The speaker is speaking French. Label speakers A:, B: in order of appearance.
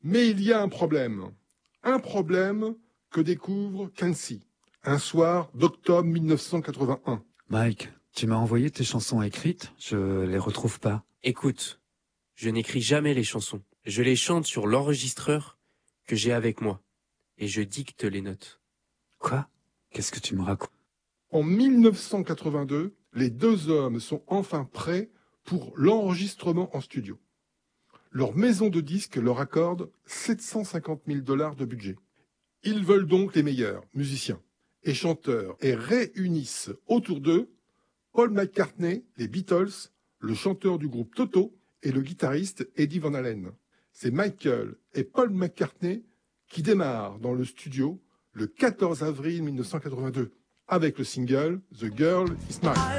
A: Mais il y a un problème. Un problème que découvre Kenzie un soir d'octobre 1981.
B: Mike, tu m'as envoyé tes chansons écrites, je les retrouve pas.
C: Écoute, je n'écris jamais les chansons. Je les chante sur l'enregistreur que j'ai avec moi. Et je dicte les notes.
B: Quoi? Qu'est-ce que tu me racontes?
A: En 1982, les deux hommes sont enfin prêts pour l'enregistrement en studio. Leur maison de disques leur accorde 750 000 $ de budget. Ils veulent donc les meilleurs musiciens et chanteurs et réunissent autour d'eux Paul McCartney, les Beatles, le chanteur du groupe Toto et le guitariste Eddie Van Halen. C'est Michael et Paul McCartney qui démarrent dans le studio le 14 avril 1982 avec le single The Girl Is Mine.